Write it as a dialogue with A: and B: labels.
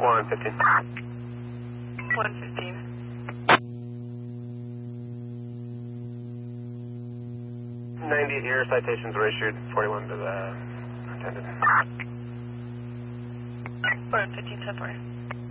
A: 115.
B: 115.
A: 98 error citations were issued, 41 to the attendant.
B: 115, 10-4.